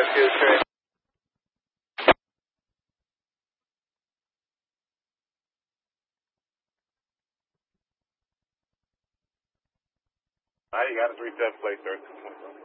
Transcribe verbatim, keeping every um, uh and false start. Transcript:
two three. All right, you got a three seven plate, sir.